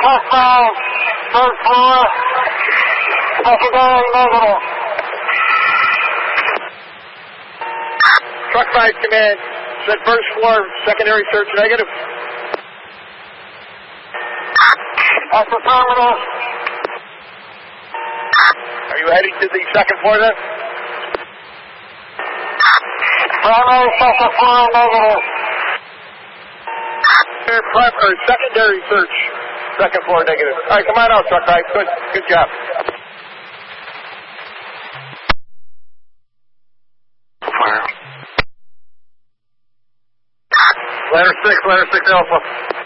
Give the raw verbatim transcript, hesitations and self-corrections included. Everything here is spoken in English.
suspect, first floor, secondary negative. Truck five command, said first floor, secondary search negative. That's affirmative. Are you heading to the second floor then? Primary, second floor negative. Prep, or secondary search, second floor negative. All right, come on out, truck five. Good, good job. Fire. Ladder six, ladder six alpha.